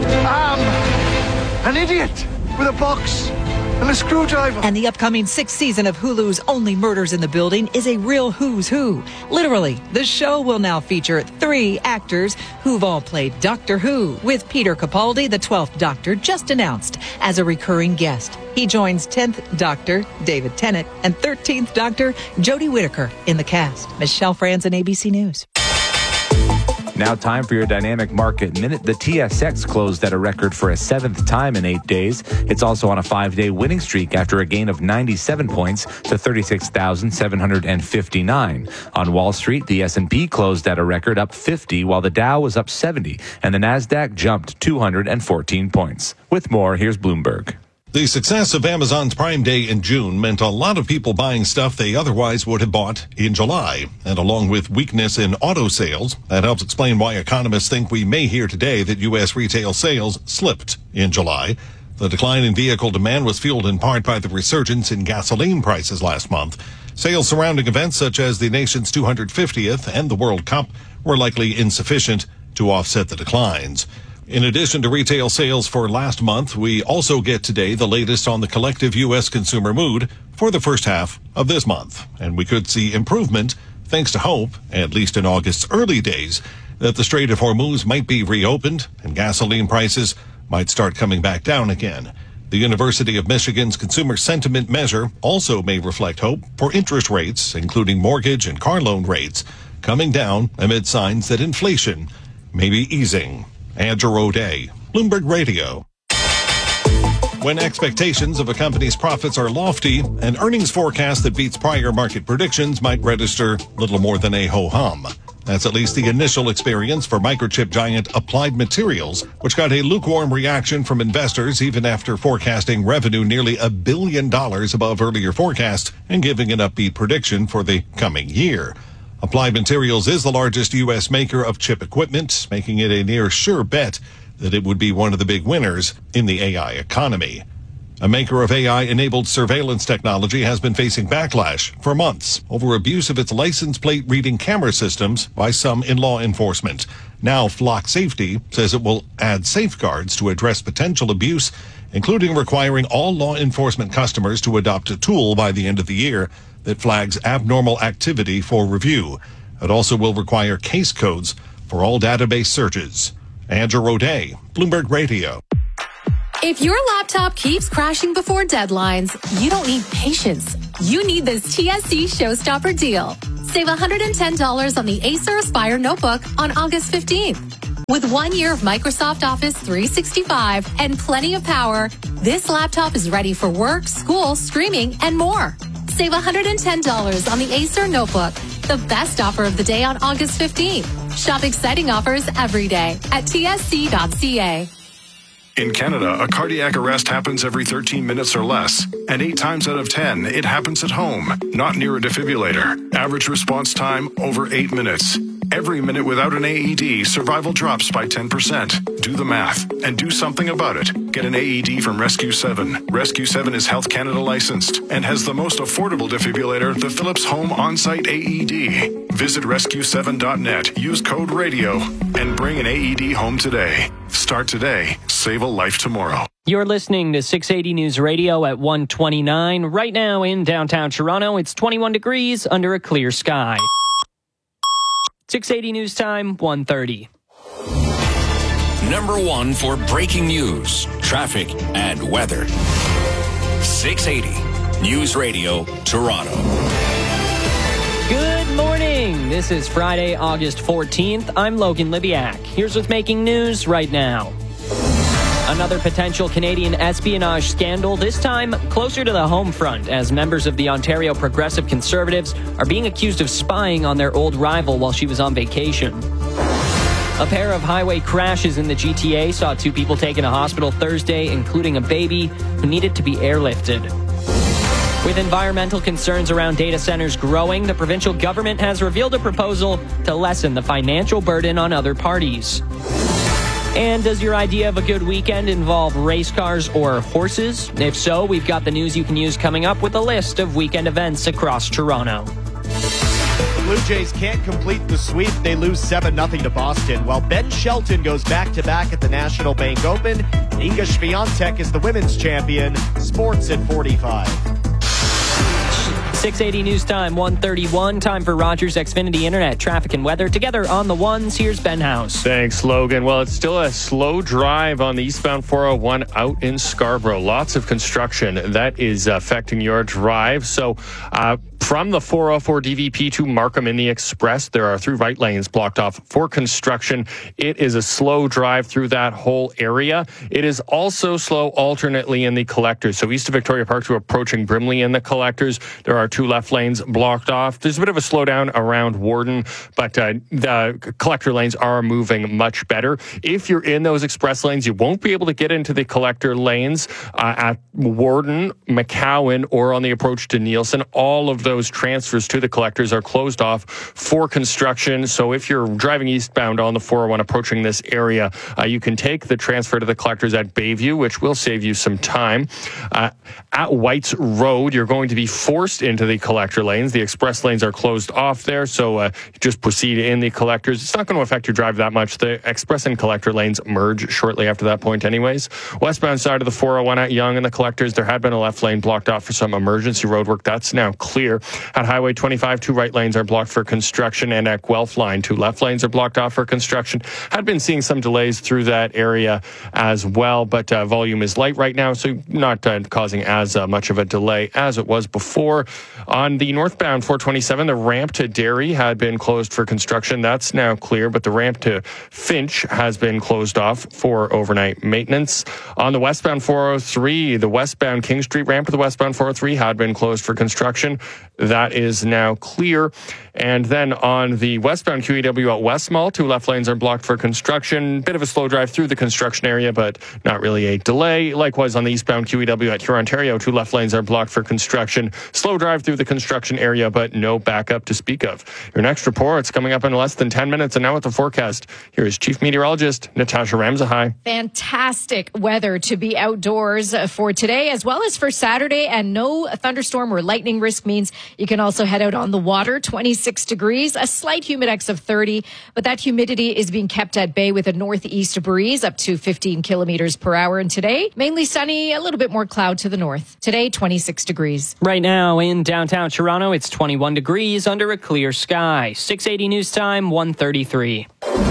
am an idiot with a box and a screwdriver. And the upcoming sixth season of Hulu's Only Murders in the Building is a real who's who. Literally, the show will now feature three actors who've all played Doctor Who, with Peter Capaldi, the twelfth Doctor, just announced as a recurring guest. He joins tenth Doctor David Tennant and thirteenth Doctor Jodie Whittaker in the cast. Michelle Franzen, A B C News. Now time for your Dynamic Market Minute. The T S X closed at a record for a seventh time in eight days. It's also on a five-day winning streak after a gain of ninety-seven points to thirty-six thousand seven hundred fifty-nine. On Wall Street, the S and P closed at a record up fifty, while the Dow was up seventy, and the Nasdaq jumped two hundred fourteen points. With more, here's Bloomberg. The success of Amazon's Prime Day in June meant a lot of people buying stuff they otherwise would have bought in July. And along with weakness in auto sales, that helps explain why economists think we may hear today that U S retail sales slipped in July. The decline in vehicle demand was fueled in part by the resurgence in gasoline prices last month. Sales surrounding events such as the nation's two hundred fiftieth and the World Cup were likely insufficient to offset the declines. In addition to retail sales for last month, we also get today the latest on the collective U S consumer mood for the first half of this month. And we could see improvement thanks to hope, at least in August's early days, that the Strait of Hormuz might be reopened and gasoline prices might start coming back down again. The University of Michigan's consumer sentiment measure also may reflect hope for interest rates, including mortgage and car loan rates, coming down amid signs that inflation may be easing. Andrew O'Day, Bloomberg Radio. When expectations of a company's profits are lofty, an earnings forecast that beats prior market predictions might register little more than a ho-hum. That's at least the initial experience for microchip giant Applied Materials, which got a lukewarm reaction from investors even after forecasting revenue nearly a billion dollars above earlier forecasts and giving an upbeat prediction for the coming year. Applied Materials is the largest U S maker of chip equipment, making it a near sure bet that it would be one of the big winners in the A I economy. A maker of A I-enabled surveillance technology has been facing backlash for months over abuse of its license plate reading camera systems by some in law enforcement. Now, Flock Safety says it will add safeguards to address potential abuse, including requiring all law enforcement customers to adopt a tool by the end of the year that flags abnormal activity for review. It also will require case codes for all database searches. Andrew O'Day, Bloomberg Radio. If your laptop keeps crashing before deadlines, you don't need patience. You need this T S C Showstopper deal. Save one hundred ten dollars on the Acer Aspire notebook on August fifteenth. With one year of Microsoft Office three sixty-five and plenty of power, this laptop is ready for work, school, streaming, and more. Save one hundred ten dollars on the Acer notebook, the best offer of the day on August fifteenth. Shop exciting offers every day at T S C dot C A. In Canada, a cardiac arrest happens every thirteen minutes or less, and eight times out of ten, it happens at home, not near a defibrillator. Average response time, over eight minutes. Every minute without an A E D, survival drops by ten percent. Do the math and do something about it. Get an A E D from Rescue seven. Rescue seven is Health Canada licensed and has the most affordable defibrillator, the Philips Home On-Site A E D. Visit rescue seven dot net, use code RADIO, and bring an A E D home today. Start today. Save a life tomorrow. You're listening to six eighty News Radio at one twenty-nine. Right now in downtown Toronto, it's twenty-one degrees under a clear sky. six eighty News Time, one thirty. Number one for breaking news, traffic, and weather. six eighty News Radio, Toronto. Good morning. This is Friday, August fourteenth. I'm Logan Libiak. Here's what's making news right now. Another potential Canadian espionage scandal, this time closer to the home front, as members of the Ontario Progressive Conservatives are being accused of spying on their old rival while she was on vacation. A pair of highway crashes in the G T A saw two people taken to hospital Thursday, including a baby who needed to be airlifted. With environmental concerns around data centers growing, the provincial government has revealed a proposal to lessen the financial burden on other parties. And does your idea of a good weekend involve race cars or horses? If so, we've got the news you can use coming up with a list of weekend events across Toronto. The Blue Jays can't complete the sweep. They lose seven nothing to Boston, while Ben Shelton goes back-to-back at the National Bank Open. Iga Swiatek is the women's champion. Sports at forty-five. six eighty News Time, one thirty-one. Time for Rogers Xfinity Internet traffic and weather. Together on the ones, here's Ben House. Thanks, Logan. Well, it's still a slow drive on the eastbound four oh one out in Scarborough. Lots of construction that is affecting your drive. So, uh, from the four oh four D V P to Markham in the Express, there are three right lanes blocked off for construction. It is a slow drive through that whole area. It is also slow alternately in the collectors. So east of Victoria Park to approaching Brimley in the collectors, there are two left lanes blocked off. There's a bit of a slowdown around Warden, but uh, the collector lanes are moving much better. If you're in those express lanes, you won't be able to get into the collector lanes uh, at Warden, McCowan, or on the approach to Nielsen. All of those those transfers to the collectors are closed off for construction. So if you're driving eastbound on the four oh one approaching this area, uh, you can take the transfer to the collectors at Bayview, which will save you some time. Uh, at White's Road, you're going to be forced into the collector lanes. The express lanes are closed off there, so uh, just proceed in the collectors. It's not going to affect your drive that much. The express and collector lanes merge shortly after that point anyways. Westbound side of the four oh one at Yonge and the collectors, there had been a left lane blocked off for some emergency road work. That's now clear. At Highway twenty-five, two right lanes are blocked for construction, and at Guelph Line, two left lanes are blocked off for construction. Had been seeing some delays through that area as well, but uh, volume is light right now, so not uh, causing as uh, much of a delay as it was before. On the northbound four twenty-seven, the ramp to Derry had been closed for construction. That's now clear, but the ramp to Finch has been closed off for overnight maintenance. On the westbound four oh three, the westbound King Street ramp to the westbound four oh three had been closed for construction. That is now clear. And then on the westbound Q E W at West Mall, two left lanes are blocked for construction. Bit of a slow drive through the construction area, but not really a delay. Likewise, on the eastbound Q E W at Huron, Ontario, two left lanes are blocked for construction. Slow drive through the construction area, but no backup to speak of. Your next report's coming up in less than ten minutes. And now with the forecast, here is Chief Meteorologist Natasha Ramsahai. Fantastic weather to be outdoors for today as well as for Saturday, and no thunderstorm or lightning risk means you can also head out on the water. twenty-six degrees, a slight humidex of thirty, but that humidity is being kept at bay with a northeast breeze up to fifteen kilometers per hour. And today, mainly sunny, a little bit more cloud to the north. Today, twenty-six degrees. Right now in downtown Toronto, it's twenty-one degrees under a clear sky. six eighty news time, one thirty-three.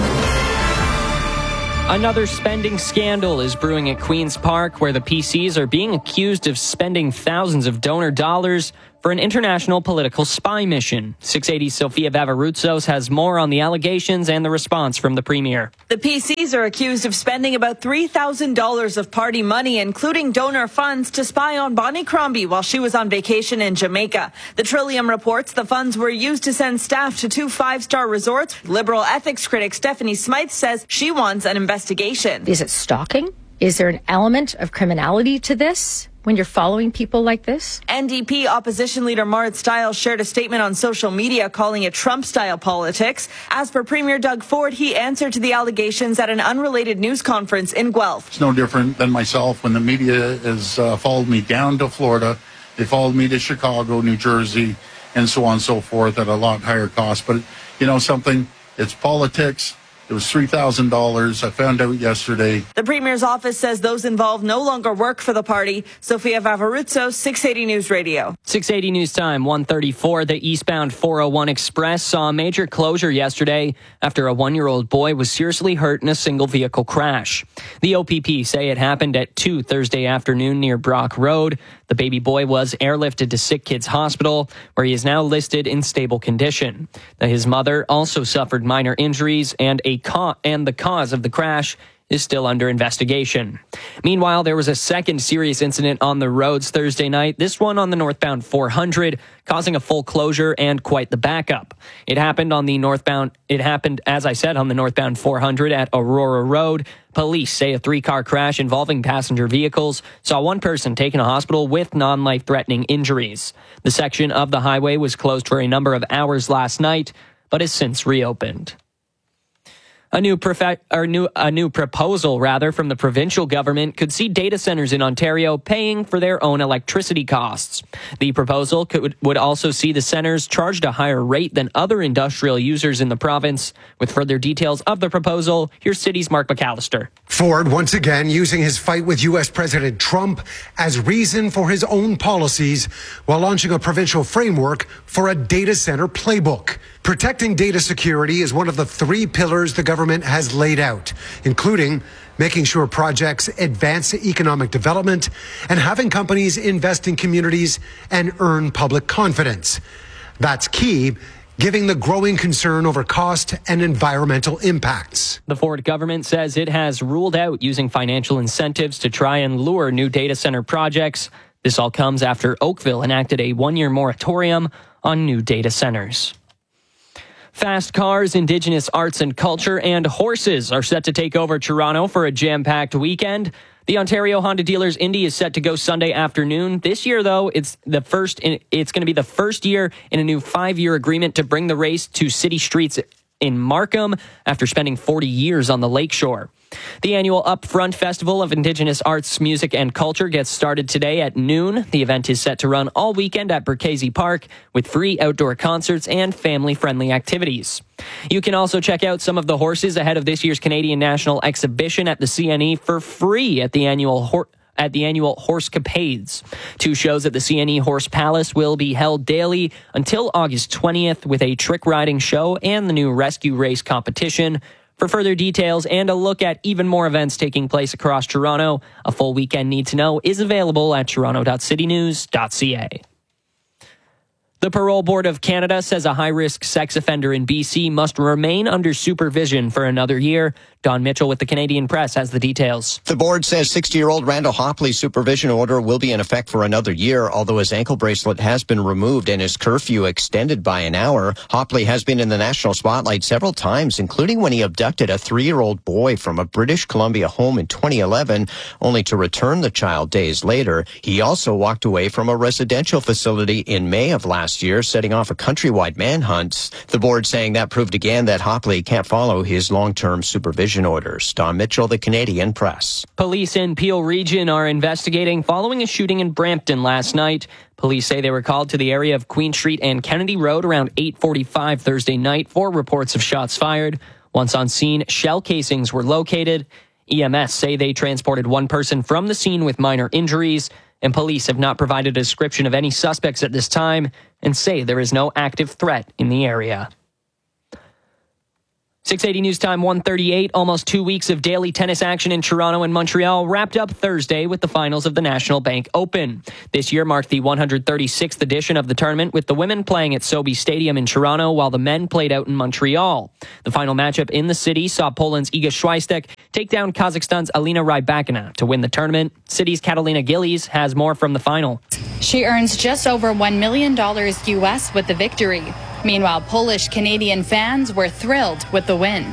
Another spending scandal is brewing at Queen's Park, where the P Cs are being accused of spending thousands of donor dollars for an international political spy mission. six eighty Sofia Vavaroutsos has more on the allegations and the response from the Premier. The P Cs are accused of spending about three thousand dollars of party money, including donor funds, to spy on Bonnie Crombie while she was on vacation in Jamaica. The Trillium reports the funds were used to send staff to two five-star resorts. Liberal ethics critic Stephanie Smythe says she wants an investigation. Is it stalking? Is there an element of criminality to this when you're following people like this? N D P opposition leader Marit Stiles shared a statement on social media calling it Trump-style politics. As for Premier Doug Ford, he answered to the allegations at an unrelated news conference in Guelph. It's no different than myself when the media has uh, followed me down to Florida. They followed me to Chicago, New Jersey, and so on and so forth at a lot higher cost. But, you know something, it's politics. It was three thousand dollars. I found out yesterday. The Premier's office says those involved no longer work for the party. Sofia Vavaroutsos, six eighty News Radio. six eighty News Time, one thirty-four. The eastbound four oh one Express saw a major closure yesterday after a one-year-old boy was seriously hurt in a single vehicle crash. The O P P say it happened at two Thursday afternoon near Brock Road. The baby boy was airlifted to Sick Kids Hospital, where he is now listed in stable condition. His mother also suffered minor injuries, and a ca- and the cause of the crash is still under investigation. Meanwhile, there was a second serious incident on the roads Thursday night, this one on the northbound four hundred, causing a full closure and quite the backup. It happened on the northbound, it happened, as I said, on the northbound four hundred at Aurora Road. Police say a three-car crash involving passenger vehicles saw one person taken to hospital with non-life-threatening injuries. The section of the highway was closed for a number of hours last night, but has since reopened. A new, profe- or new, a new proposal, rather, from the provincial government could see data centers in Ontario paying for their own electricity costs. The proposal could, would also see the centers charged a higher rate than other industrial users in the province. With further details of the proposal, here's City's Mark McAllister. Ford, once again, using his fight with U S President Trump as reason for his own policies while launching a provincial framework for a data center playbook. Protecting data security is one of the three pillars the government has laid out, including making sure projects advance economic development and having companies invest in communities and earn public confidence. That's key, given the growing concern over cost and environmental impacts. The Ford government says it has ruled out using financial incentives to try and lure new data center projects. This all comes after Oakville enacted a one-year moratorium on new data centers. Fast cars, Indigenous arts and culture, and horses are set to take over Toronto for a jam-packed weekend. The Ontario Honda Dealers Indy is set to go Sunday afternoon. This year, though, it's the first. In, it's going to be the first year in a new five-year agreement to bring the race to city streets in Markham after spending forty years on the lakeshore. The annual Upfront Festival of Indigenous Arts, Music, and Culture gets started today at noon. The event is set to run all weekend at Burkesy Park with free outdoor concerts and family-friendly activities. You can also check out some of the horses ahead of this year's Canadian National Exhibition at the C N E for free at the annual Horse at the annual Horsecapades. Two shows at the C N E Horse Palace will be held daily until August twentieth with a trick riding show and the new rescue race competition. For further details and a look at even more events taking place across Toronto, a full weekend need to know is available at toronto dot city news dot c a. The Parole Board of Canada says a high-risk sex offender in B C must remain under supervision for another year. Don Mitchell with the Canadian Press has the details. The board says sixty-year-old Randall Hopley's supervision order will be in effect for another year, although his ankle bracelet has been removed and his curfew extended by an hour. Hopley has been in the national spotlight several times, including when he abducted a three-year-old boy from a British Columbia home in twenty eleven, only to return the child days later. He also walked away from a residential facility in May of last year, setting off a countrywide manhunt. The board saying that proved again that Hopley can't follow his long-term supervision orders. Don Mitchell, the Canadian Press. Police in Peel Region are investigating following a shooting in Brampton last night. Police say they were called to the area of Queen Street and Kennedy Road around eight forty-five Thursday night for reports of shots fired. Once on scene, shell casings were located. E M S say they transported one person from the scene with minor injuries, and police have not provided a description of any suspects at this time and say there is no active threat in the area. six eighty News Time one thirty-eight, almost two weeks of daily tennis action in Toronto and Montreal wrapped up Thursday with the finals of the National Bank Open. This year marked the one hundred thirty-sixth edition of the tournament, with the women playing at Sobe Stadium in Toronto while the men played out in Montreal. The final matchup in the city saw Poland's Iga Swiatek take down Kazakhstan's Alina Rybakina to win the tournament. City's Catalina Gillies has more from the final. She earns just over one million dollars U S with the victory. Meanwhile, Polish-Canadian fans were thrilled with the win.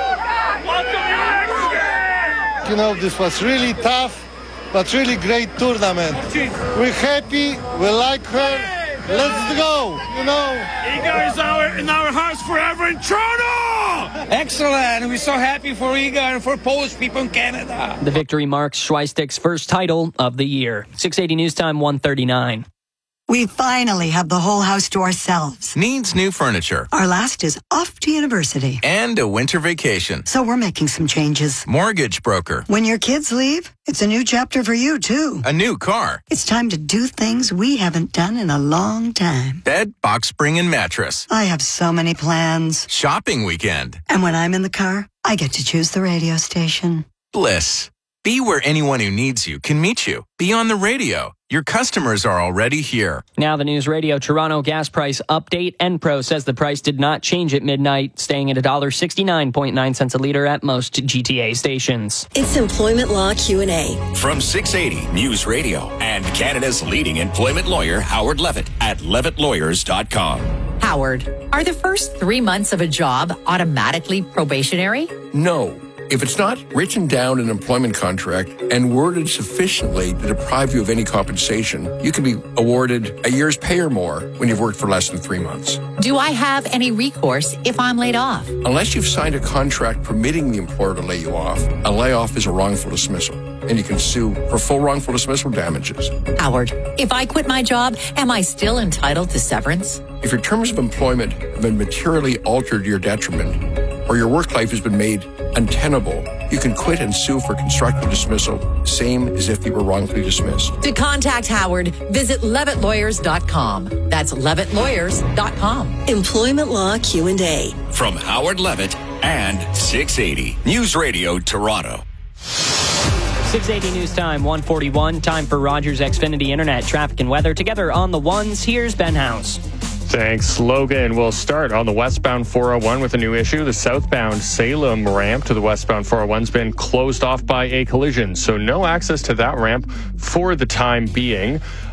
You know, this was really tough, but really great tournament. We're happy, we like her, let's go, you know. Iga is our, in our hearts forever in Toronto! Excellent, we're so happy for Iga and for Polish people in Canada. The victory marks Swiatek's first title of the year. six eighty News Time one thirty-nine. We finally have the whole house to ourselves. Needs new furniture. Our last is off to university. And a winter vacation. So we're making some changes. Mortgage broker. When your kids leave, it's a new chapter for you, too. A new car. It's time to do things we haven't done in a long time. Bed, box spring, and mattress. I have so many plans. Shopping weekend. And when I'm in the car, I get to choose the radio station. Bliss. Be where anyone who needs you can meet you. Be on the radio. Your customers are already here. Now the News Radio Toronto gas price update. Enpro says the price did not change at midnight, staying at one dollar sixty-nine point nine cents a litre at most G T A stations. It's Employment Law Q and A. From six eighty News Radio and Canada's leading employment lawyer, Howard Levitt, at levitt lawyers dot com. Howard, are the first three months of a job automatically probationary? No. If it's not written down in an employment contract and worded sufficiently to deprive you of any compensation, you can be awarded a year's pay or more when you've worked for less than three months. Do I have any recourse if I'm laid off? Unless you've signed a contract permitting the employer to lay you off, a layoff is a wrongful dismissal, and you can sue for full wrongful dismissal damages. Howard, if I quit my job, am I still entitled to severance? If your terms of employment have been materially altered to your detriment, or your work life has been made untenable, you can quit and sue for constructive dismissal, same as if you were wrongfully dismissed. To contact Howard, visit levitt lawyers dot com. That's levitt lawyers dot com. Employment Law Q and A. From Howard Levitt and six eighty News Radio Toronto. six eighty News Time one forty-one. Time for Rogers Xfinity Internet traffic and weather. Together on the ones, here's Ben House. Thanks, Logan. We'll start on the westbound four oh one with a new issue. The southbound Salem ramp to the westbound four oh one's been closed off by a collision, so no access to that ramp for the time being.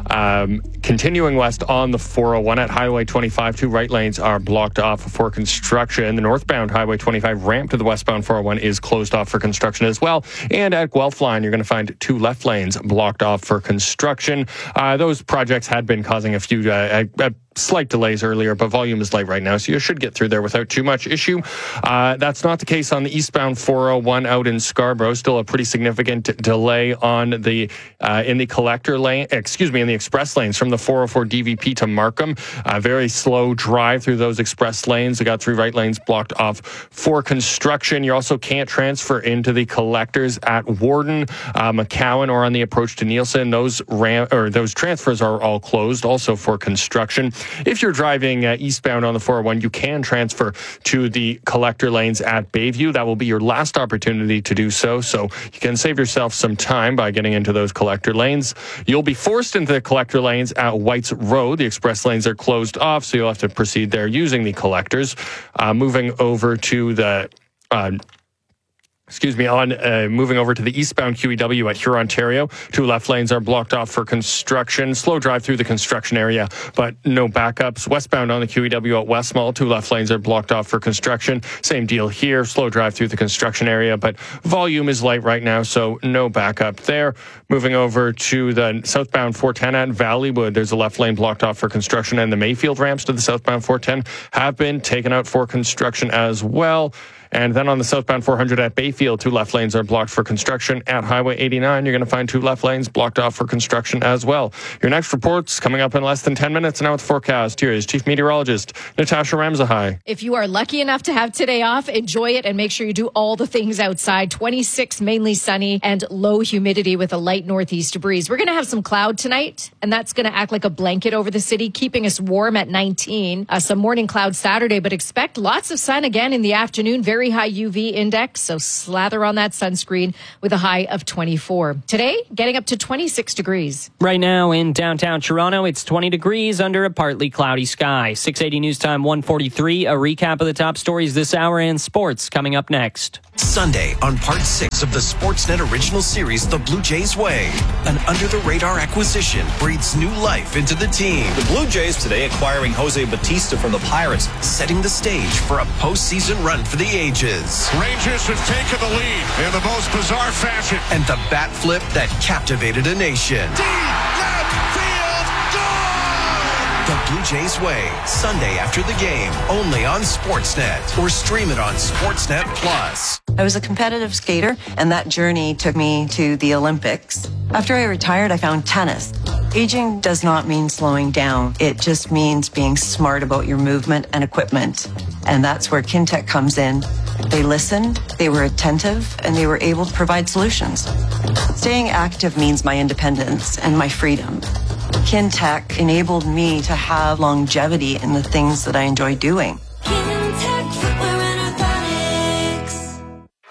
Um, continuing west on the four oh one at Highway twenty-five, two right lanes are blocked off for construction. The northbound Highway twenty-five ramp to the westbound four oh one is closed off for construction as well. And at Guelph Line, you're going to find two left lanes blocked off for construction. Uh, those projects had been causing a few uh, uh, slight delays earlier, but volume is light right now, so you should get through there without too much issue. Uh, that's not the case on the eastbound four oh one out in Scarborough. Still a pretty significant delay on the uh, in the collector lane, excuse me, in the express lanes from the four oh four D V P to Markham. Uh, very slow drive through those express lanes. We got three right lanes blocked off for construction. You also can't transfer into the collectors at Warden, uh, McCowan, or on the approach to Nielsen. Those ram or those transfers are all closed, also for construction. If you're driving uh, eastbound on the four oh one, you can transfer to the collector lanes at Bayview. That will be your last opportunity to do so. So you can save yourself some time by getting into those collector lanes. You'll be forced into the collector lanes at White's Road. The express lanes are closed off, so you'll have to proceed there using the collectors. Uh, moving over to the... Uh, Excuse me, on uh, moving over to the eastbound Q E W at Huron, Ontario. Two left lanes are blocked off for construction. Slow drive through the construction area, but no backups. Westbound on the Q E W at West Mall, two left lanes are blocked off for construction. Same deal here. Slow drive through the construction area, but volume is light right now, so no backup there. Moving over to the southbound four ten at Valleywood, there's a left lane blocked off for construction, and the Mayfield ramps to the southbound four ten have been taken out for construction as well. And then on the southbound four hundred at Bayfield, two left lanes are blocked for construction. At Highway eighty-nine, you're going to find two left lanes blocked off for construction as well. Your next report's coming up in less than ten minutes. Now with the forecast, here is Chief Meteorologist Natasha Ramzahai. If you are lucky enough to have today off, enjoy it and make sure you do all the things outside. twenty-six, mainly sunny and low humidity with a light northeast breeze. We're going to have some cloud tonight, and that's going to act like a blanket over the city, keeping us warm at nineteen. Uh, some morning clouds Saturday, but expect lots of sun again in the afternoon. Very Very high U V index, so slather on that sunscreen with a high of twenty-four. Today, getting up to twenty-six degrees. Right now in downtown Toronto, it's twenty degrees under a partly cloudy sky. six eighty News Time one forty-three, a recap of the top stories this hour and sports coming up next. Sunday on part six of the Sportsnet original series, The Blue Jays Way. An under-the-radar acquisition breathes new life into the team. The Blue Jays today acquiring Jose Bautista from the Pirates, setting the stage for a postseason run for the ages. Rangers have taken the lead in the most bizarre fashion. And the bat flip that captivated a nation. Deep left field, gone! The Blue Jays Way, Sunday after the game, only on Sportsnet, or stream it on Sportsnet Plus. I was a competitive skater, and that journey took me to the Olympics. After I retired, I found tennis. Aging does not mean slowing down. It just means being smart about your movement and equipment. And that's where Kintec comes in. They listened, they were attentive, and they were able to provide solutions. Staying active means my independence and my freedom. Kintec enabled me to have longevity in the things that I enjoy doing. Kintec Footwear and Orthotics.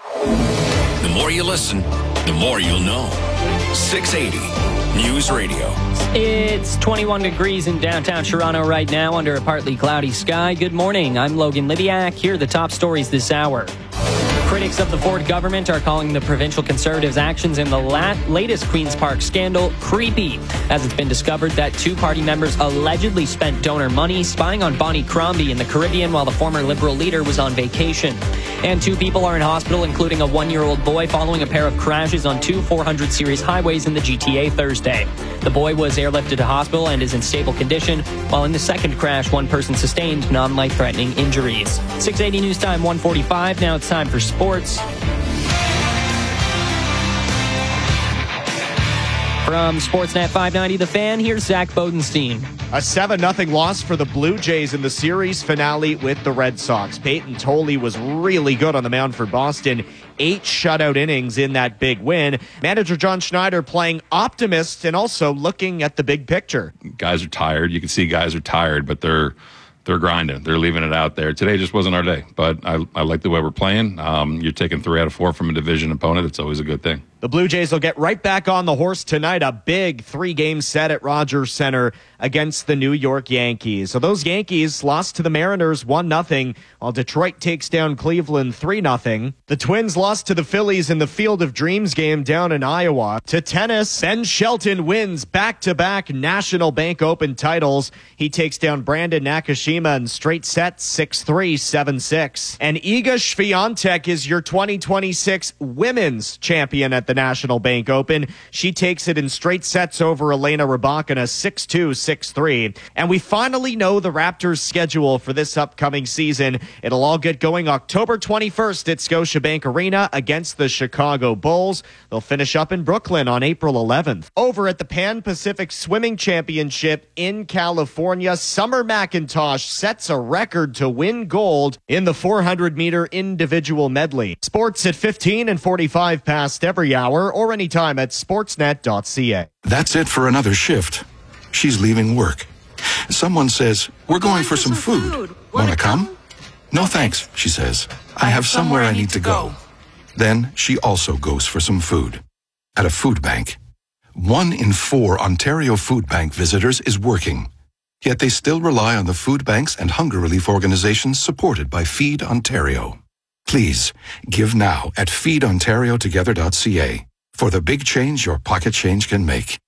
The more you listen, the more you'll know. six eighty News Radio. It's twenty-one degrees in downtown Toronto right now under a partly cloudy sky. Good morning. I'm Logan Libiak. Here are the top stories this hour. Critics of the Ford government are calling the provincial Conservatives' actions in the lat- latest Queen's Park scandal creepy, as it's been discovered that two party members allegedly spent donor money spying on Bonnie Crombie in the Caribbean while the former Liberal leader was on vacation. And two people are in hospital, including a one-year-old boy, following a pair of crashes on two four hundred series highways in the G T A Thursday. The boy was airlifted to hospital and is in stable condition, while in the second crash, one person sustained non-life-threatening injuries. six eighty News Time one forty-five. Now it's time for sports. From Sportsnet five ninety The Fan, here's Zach Bodenstein. A seven nothing loss for the Blue Jays in the series finale with the Red Sox. Peyton Tolley was really good on the mound for Boston. Eight shutout innings in that big win. Manager John Schneider playing optimist and also looking at the big picture. Guys are tired. You can see guys are tired, but they're they're grinding. They're leaving it out there. Today just wasn't our day, but I, I like the way we're playing. Um, you're taking three out of four from a division opponent. It's always a good thing. The Blue Jays will get right back on the horse tonight. A big three-game set at Rogers Center against the New York Yankees. So those Yankees lost to the Mariners one nothing, while Detroit takes down Cleveland three nothing. The Twins lost to the Phillies in the Field of Dreams game down in Iowa. To tennis, Ben Shelton wins back-to-back National Bank Open titles. He takes down Brandon Nakashima in straight sets, six three, seven six. And Iga Swiatek is your twenty twenty-six women's champion at the National Bank Open. She takes it in straight sets over Elena Rybakina, six two, six three. And we finally know the Raptors' schedule for this upcoming season. It'll all get going October twenty-first at Scotiabank Arena against the Chicago Bulls. They'll finish up in Brooklyn on April eleventh. Over at the Pan Pacific Swimming Championship in California, Summer McIntosh sets a record to win gold in the four hundred meter individual medley. Sports at fifteen and forty-five past every hour or anytime at sportsnet dot c a. That's it for another shift. She's leaving work. Someone says, we're going for some food. Want to come? No thanks, she says. I have somewhere I need to go. Then she also goes for some food. At a food bank. One in four Ontario Food Bank visitors is working. Yet they still rely on the food banks and hunger relief organizations supported by Feed Ontario. Please, give now at feed ontario together dot c a for the big change your pocket change can make.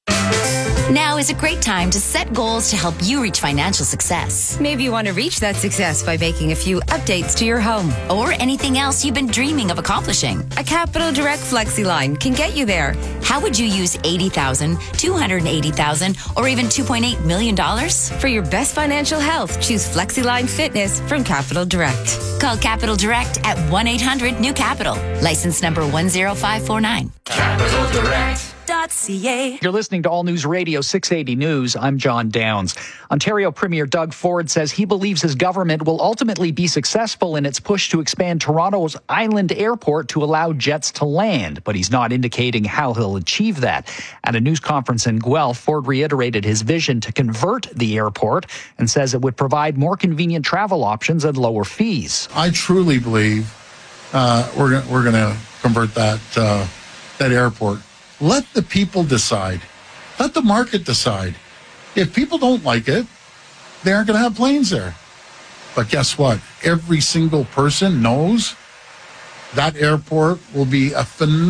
Now is a great time to set goals to help you reach financial success. Maybe you want to reach that success by making a few updates to your home. Or anything else you've been dreaming of accomplishing. A Capital Direct FlexiLine can get you there. How would you use eighty thousand dollars, two hundred eighty thousand dollars, or even two point eight million dollars? For your best financial health, choose FlexiLine Fitness from Capital Direct. Call Capital Direct at one eight hundred new capital. License number one zero five four nine. Capital Direct. You're listening to All News Radio six eighty News. I'm John Downs. Ontario Premier Doug Ford says he believes his government will ultimately be successful in its push to expand Toronto's Island Airport to allow jets to land, but he's not indicating how he'll achieve that. At a news conference in Guelph, Ford reiterated his vision to convert the airport and says it would provide more convenient travel options and lower fees. I truly believe uh, we're gonna, we're going to convert that uh, that airport. Let the people decide. Let the market decide. If people don't like it, they aren't going to have planes there. But guess what? Every single person knows that airport will be a phenomenal